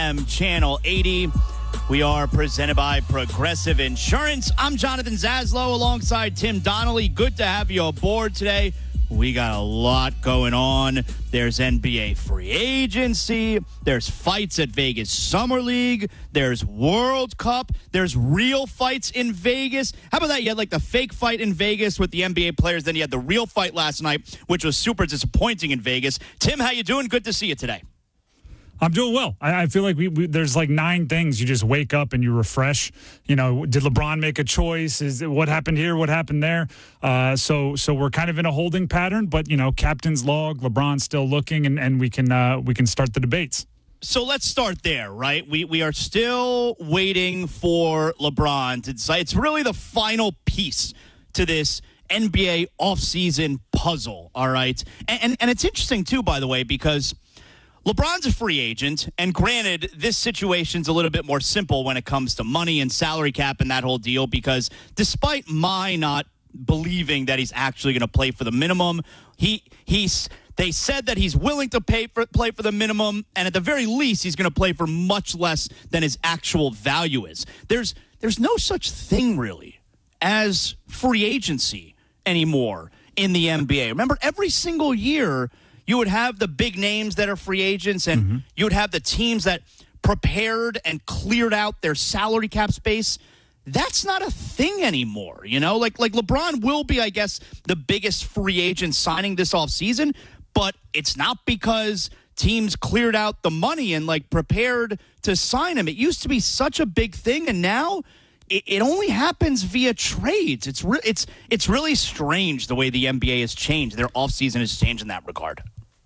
FM Channel 80. We are presented by Progressive Insurance. I'm Jonathan Zaslow alongside Tim Donnelly. Good to have you aboard today. We got a lot going on. There's NBA free agency. There's fights at Vegas Summer League. There's World Cup. There's real fights in Vegas. How about that? You had like the fake fight in Vegas with the NBA players. Then you had the real fight last night, which was super disappointing in Vegas. Tim, how you doing? Good to see you today. I'm doing well. I feel like there's like 9 things. You just wake up and you refresh. You know, did LeBron make a choice? Is it what happened here? What happened there? So we're kind of in a holding pattern. But you know, captain's log. LeBron's still looking, and we can start the debates. So let's start there, right? We are still waiting for LeBron to decide. It's really the final piece to this NBA offseason puzzle. All right, and it's interesting too, by the way, because LeBron's a free agent, and granted, this situation's a little bit more simple when it comes to money and salary cap and that whole deal, because despite my not believing that he's actually going to play for the minimum, they said that he's willing to play for the minimum, and at the very least, he's going to play for much less than his actual value is. There's no such thing, really, as free agency anymore in the NBA. Remember, every single year, you would have the big names that are free agents, and you would have the teams that prepared and cleared out their salary cap space. That's not a thing anymore, you know? Like LeBron will be, I guess, the biggest free agent signing this offseason, but it's not because teams cleared out the money and, like, prepared to sign him. It used to be such a big thing, and now it only happens via trades. It's really strange the way the NBA has changed. Their offseason has changed in that regard.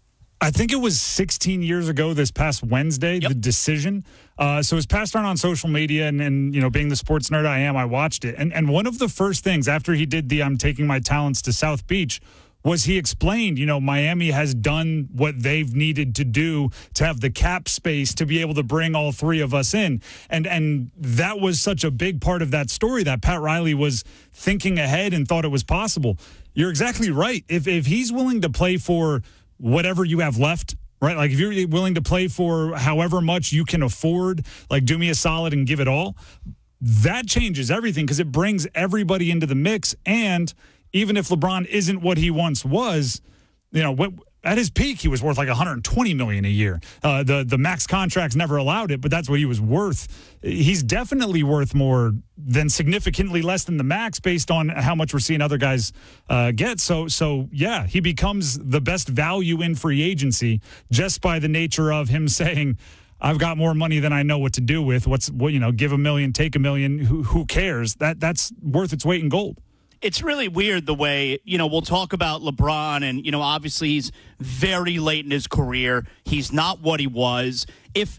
I think it was 16 years ago this past Wednesday, the decision. So it was passed around on social media, and you know, being the sports nerd I am, I watched it. And one of the first things after he did the I'm taking my talents to South Beach was he explained, you know, Miami has done what they've needed to do to have the cap space to be able to bring all 3 of us in. And that was such a big part of that story, that Pat Riley was thinking ahead and thought it was possible. You're exactly right. If he's willing to play for whatever you have left, right? Like if you're willing to play for however much you can afford, like do me a solid and give it all, that changes everything because it brings everybody into the mix. And even if LeBron isn't what he once was, you know, at his peak, he was worth like $120 million a year. The max contracts never allowed it, but that's what he was worth. He's definitely worth more than significantly less than the max based on how much we're seeing other guys get. So yeah, he becomes the best value in free agency just by the nature of him saying, I've got more money than I know what to do with. Give $1 million, take $1 million. Who cares? That's worth its weight in gold. It's really weird the way, you know, we'll talk about LeBron and, you know, obviously he's very late in his career. He's not what he was. If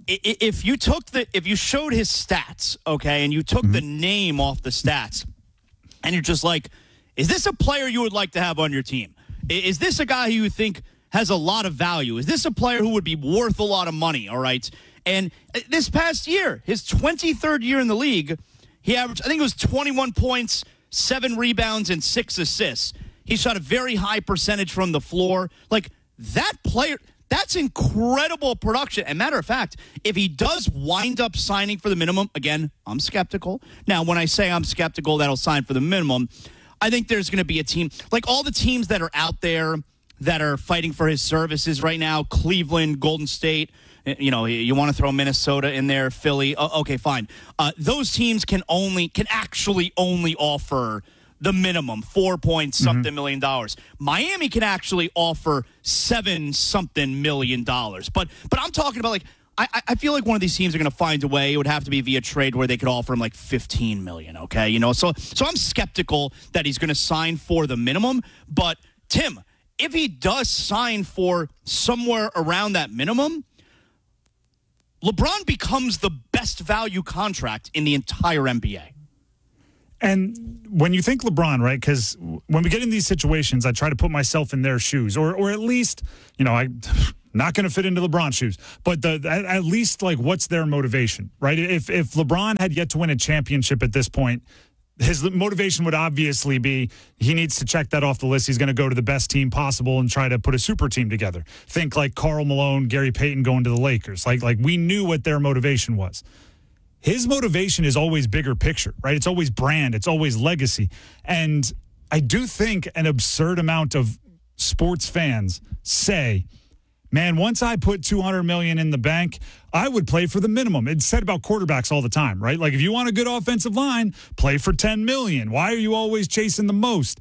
you showed his stats, okay, and you took the name off the stats and you're just like, is this a player you would like to have on your team? Is this a guy who you think has a lot of value? Is this a player who would be worth a lot of money, all right? And this past year, his 23rd year in the league, he averaged, I think it was 21 points, 7 rebounds, and 6 assists. He shot a very high percentage from the floor. Like, that player, that's incredible production. And matter of fact, if he does wind up signing for the minimum, again, I'm skeptical. Now, when I say I'm skeptical that he'll sign for the minimum, I think there's going to be a team, like all the teams that are out there that are fighting for his services right now, Cleveland, Golden State, you know, you want to throw Minnesota in there, Philly. Okay, fine. Those teams can actually only offer the minimum, $4 million. Miami can actually offer $7 million. But I'm talking about, like, I feel like one of these teams are going to find a way. It would have to be via trade where they could offer him like $15 million. Okay, you know, so I'm skeptical that he's going to sign for the minimum. But Tim, if he does sign for somewhere around that minimum, LeBron becomes the best value contract in the entire NBA. And when you think LeBron, right, because when we get in these situations, I try to put myself in their shoes, or at least, you know, I'm not going to fit into LeBron's shoes, but at least, like, what's their motivation, right? If LeBron had yet to win a championship at this point, his motivation would obviously be he needs to check that off the list. He's going to go to the best team possible and try to put a super team together. Think like Karl Malone, Gary Payton going to the Lakers. Like we knew what their motivation was. His motivation is always bigger picture, right? It's always brand. It's always legacy. And I do think an absurd amount of sports fans say, man, once I put $200 million in the bank, I would play for the minimum. It's said about quarterbacks all the time, right? Like if you want a good offensive line, play for $10 million. Why are you always chasing the most?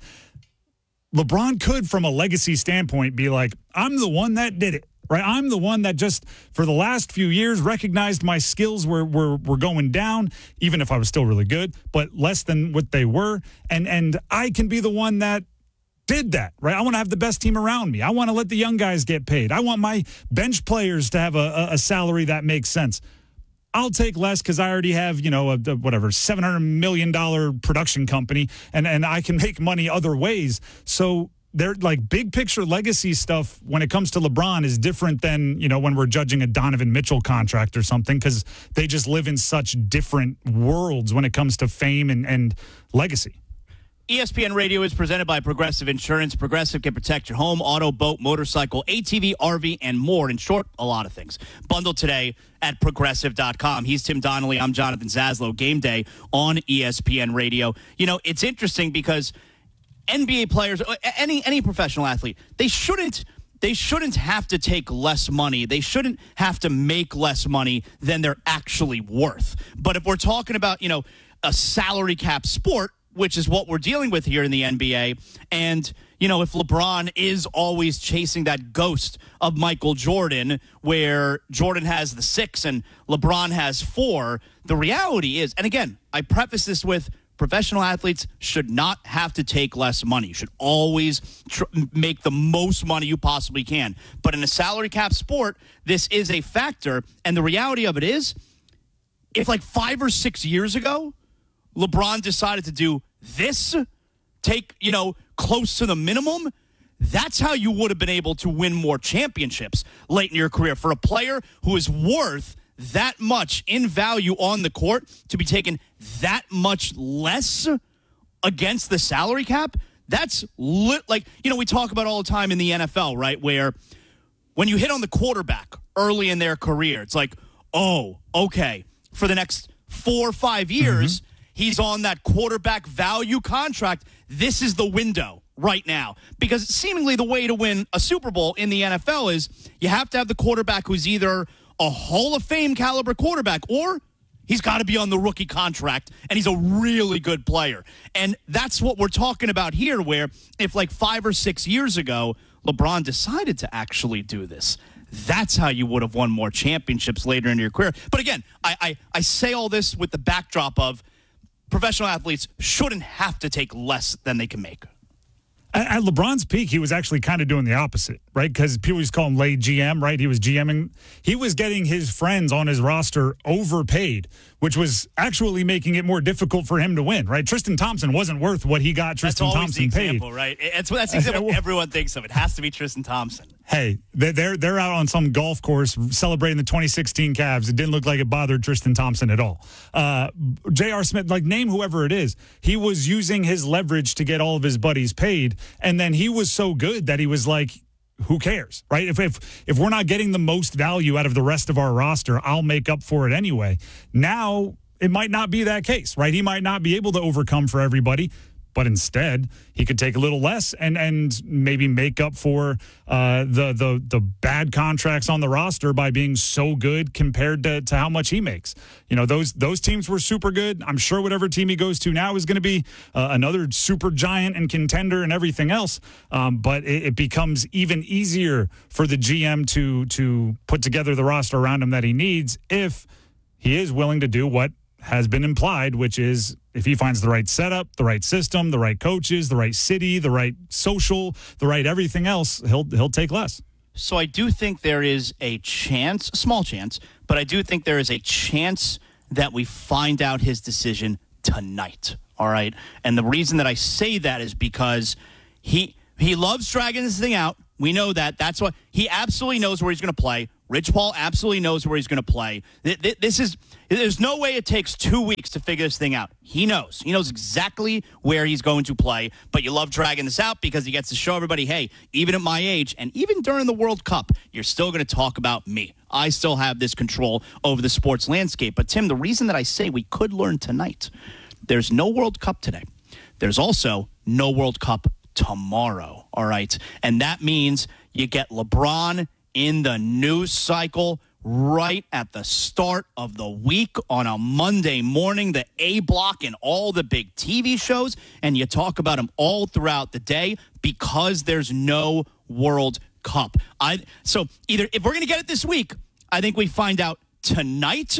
LeBron could, from a legacy standpoint, be like, I'm the one that did it, right? I'm the one that just, for the last few years, recognized my skills were going down, even if I was still really good, but less than what they were. And I can be the one that did that, right? I want to have the best team around me. I want to let the young guys get paid. I want my bench players to have a salary that makes sense. I'll take less because I already have, a $700 million production company, and I can make money other ways. So they're like big picture legacy stuff when it comes to LeBron is different than, when we're judging a Donovan Mitchell contract or something, because they just live in such different worlds when it comes to fame and legacy. ESPN Radio is presented by Progressive Insurance. Progressive can protect your home, auto, boat, motorcycle, ATV, RV, and more. In short, a lot of things. Bundle today at Progressive.com. He's Tim Donnelly. I'm Jonathan Zaslow. Game day on ESPN Radio. It's interesting because NBA players, any professional athlete, they shouldn't have to take less money. They shouldn't have to make less money than they're actually worth. But if we're talking about, a salary cap sport, which is what we're dealing with here in the NBA. And, if LeBron is always chasing that ghost of Michael Jordan, where Jordan has the 6 and LeBron has 4, the reality is, and again, I preface this with professional athletes should not have to take less money. You should always make the most money you possibly can. But in a salary cap sport, this is a factor. And the reality of it is, if like 5 or 6 years ago, LeBron decided to do this, take, close to the minimum, that's how you would have been able to win more championships late in your career. For a player who is worth that much in value on the court to be taken that much less against the salary cap, that's we talk about all the time in the NFL, right? Where when you hit on the quarterback early in their career, it's like, oh, okay, for the next 4 or 5 years, he's on that quarterback value contract. This is the window right now. Because seemingly the way to win a Super Bowl in the NFL is you have to have the quarterback who's either a Hall of Fame caliber quarterback or he's got to be on the rookie contract and he's a really good player. And that's what we're talking about here, where if like 5 or 6 years ago, LeBron decided to actually do this, that's how you would have won more championships later in your career. But again, I say all this with the backdrop of professional athletes shouldn't have to take less than they can make. At LeBron's peak, he was actually kind of doing the opposite, right? Because people used to call him late GM, right? He was GMing. He was getting his friends on his roster overpaid, which was actually making it more difficult for him to win, right? Tristan Thompson wasn't worth what he got Tristan Thompson the example, paid. Right? That's the example everyone thinks of. It has to be Tristan Thompson. Hey, they're out on some golf course celebrating the 2016 Cavs. It didn't look like it bothered Tristan Thompson at all. J.R. Smith, name whoever it is, he was using his leverage to get all of his buddies paid, and then he was so good that he was like, who cares, right? If we're not getting the most value out of the rest of our roster, I'll make up for it anyway. Now, it might not be that case, right? He might not be able to overcome for everybody. But instead, he could take a little less and maybe make up for the bad contracts on the roster by being so good compared to how much he makes. Those teams were super good. I'm sure whatever team he goes to now is going to be another super giant and contender and everything else. But it becomes even easier for the GM to put together the roster around him that he needs if he is willing to do what has been implied, which is if he finds the right setup, the right system, the right coaches, the right city, the right social, the right everything else, he'll take less. So I do think there is a chance, a small chance, but I do think there is a chance that we find out his decision tonight. All right. And the reason that I say that is because he loves dragging this thing out. We know that. That's why he absolutely knows where he's going to play. Rich Paul absolutely knows where he's going to play. There's no way it takes 2 weeks to figure this thing out. He knows. He knows exactly where he's going to play, but you love dragging this out because he gets to show everybody, hey, even at my age and even during the World Cup, you're still going to talk about me. I still have this control over the sports landscape. But, Tim, the reason that I say we could learn tonight, there's no World Cup today. There's also no World Cup tomorrow, all right? And that means you get LeBron in the news cycle right at the start of the week on a Monday morning, the A block and all the big TV shows, and you talk about him all throughout the day because there's no World Cup. So either if we're going to get it this week, I think we find out tonight,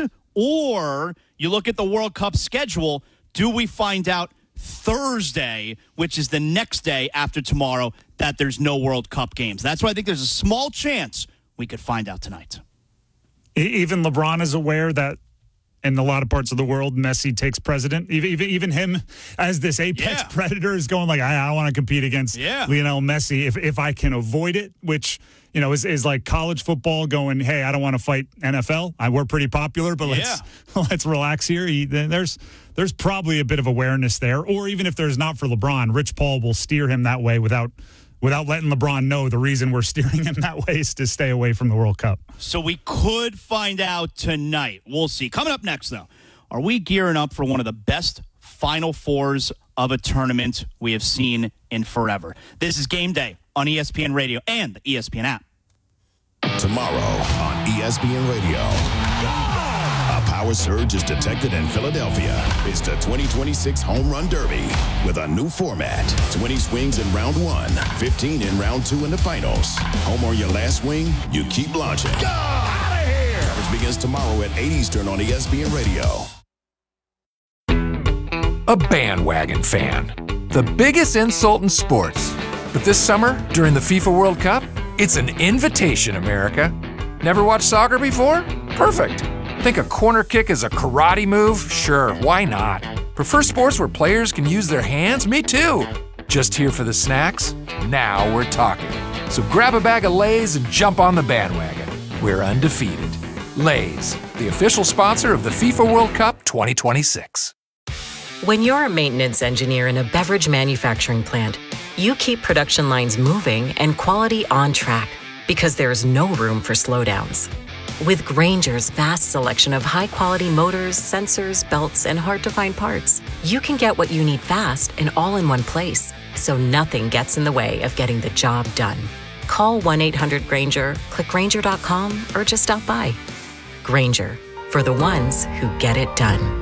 or you look at the World Cup schedule, do we find out Thursday, which is the next day after tomorrow, that there's no World Cup games? That's why I think there's a small chance we could find out tonight. Even LeBron is aware that in a lot of parts of the world, Messi takes precedent. Even him as this apex predator is going like, I don't want to compete against Lionel Messi if I can avoid it, which, you know, is like college football going, hey, I don't want to fight NFL. We're pretty popular, but let's relax here. There's probably a bit of awareness there. Or even if there's not for LeBron, Rich Paul will steer him that way without letting LeBron know the reason we're steering him that way is to stay away from the World Cup. So we could find out tonight. We'll see. Coming up next, though, are we gearing up for one of the best Final Fours of a tournament we have seen in forever? This is Game Day on ESPN Radio and the ESPN app. Tomorrow on ESPN Radio. A power surge is detected in Philadelphia. It's the 2026 Home Run Derby with a new format. 20 swings in round 1, 15 in round 2 in the finals. Home on your last swing, you keep launching. Go! Out of here! Coverage begins tomorrow at 8 Eastern on ESPN Radio. A bandwagon fan. The biggest insult in sports. But this summer, during the FIFA World Cup, it's an invitation, America. Never watched soccer before? Perfect. Think a corner kick is a karate move? Sure, why not? Prefer sports where players can use their hands? Me too. Just here for the snacks? Now we're talking. So grab a bag of Lay's and jump on the bandwagon. We're undefeated. Lay's, the official sponsor of the FIFA World Cup 2026. When you're a maintenance engineer in a beverage manufacturing plant, you keep production lines moving and quality on track because there's no room for slowdowns. With Grainger's vast selection of high-quality motors, sensors, belts, and hard-to-find parts, you can get what you need fast and all in one place, so nothing gets in the way of getting the job done. Call 1-800-GRAINGER, click Grainger.com, or just stop by. Grainger, for the ones who get it done.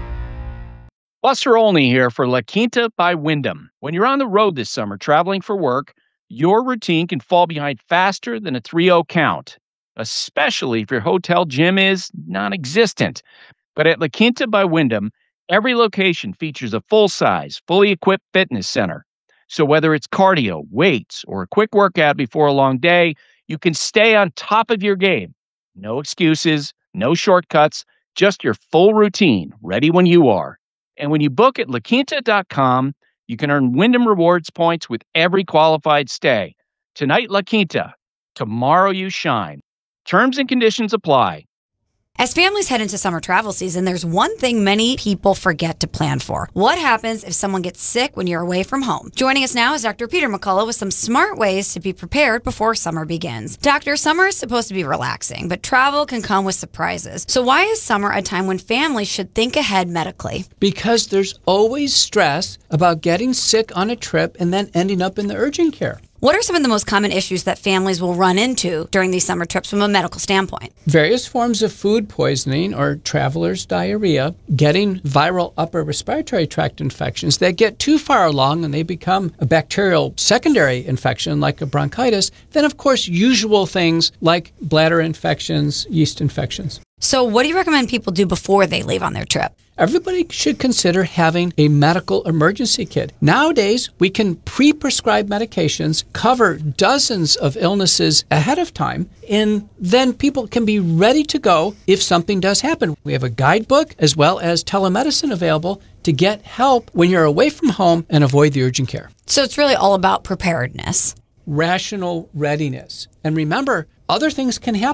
Buster Olney here for La Quinta by Wyndham. When you're on the road this summer traveling for work, your routine can fall behind faster than a 3-0 count, especially if your hotel gym is non-existent. But at La Quinta by Wyndham, every location features a full-size, fully equipped fitness center. So whether it's cardio, weights, or a quick workout before a long day, you can stay on top of your game. No excuses, no shortcuts, just your full routine, ready when you are. And when you book at LaQuinta.com, you can earn Wyndham Rewards points with every qualified stay. Tonight, La Quinta. Tomorrow, you shine. Terms and conditions apply. As families head into summer travel season, there's one thing many people forget to plan for. What happens if someone gets sick when you're away from home? Joining us now is Dr. Peter McCullough with some smart ways to be prepared before summer begins. Doctor, summer is supposed to be relaxing, but travel can come with surprises. So why is summer a time when families should think ahead medically? Because there's always stress about getting sick on a trip and then ending up in the urgent care. What are some of the most common issues that families will run into during these summer trips from a medical standpoint? Various forms of food poisoning or traveler's diarrhea, getting viral upper respiratory tract infections that get too far along and they become a bacterial secondary infection like a bronchitis. Then, of course, usual things like bladder infections, yeast infections. So what do you recommend people do before they leave on their trip? Everybody should consider having a medical emergency kit. Nowadays, we can pre-prescribe medications, cover dozens of illnesses ahead of time, and then people can be ready to go if something does happen. We have a guidebook as well as telemedicine available to get help when you're away from home and avoid the urgent care. So it's really all about preparedness. Rational readiness. And remember, other things can happen.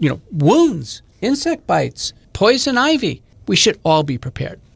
wounds, insect bites, poison ivy. We should all be prepared.